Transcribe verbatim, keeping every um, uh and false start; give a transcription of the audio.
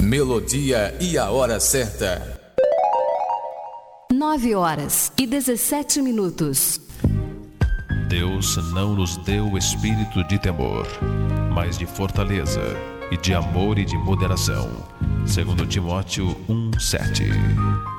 melodia e a hora certa. Nove horas e dezessete minutos. Deus não nos deu espírito de temor, mas de fortaleza e de amor e de moderação. Segundo Timóteo um, sete.